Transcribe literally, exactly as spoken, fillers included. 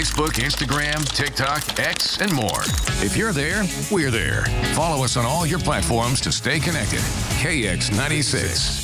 Facebook, Instagram, TikTok, X, and more. If you're there, we're there. Follow us on all your platforms to stay connected. K X ninety-six.